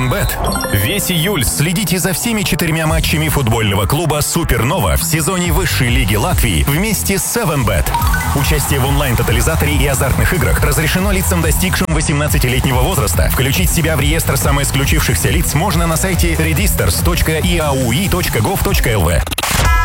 7bet. Весь июль следите за всеми 4 матчами футбольного клуба «Супернова» в сезоне высшей лиги Латвии вместе с 7bet. Участие в онлайн-тотализаторе и азартных играх разрешено лицам, достигшим 18-летнего возраста. Включить себя в реестр самоисключившихся лиц можно на сайте redisters.iaui.gov.lv.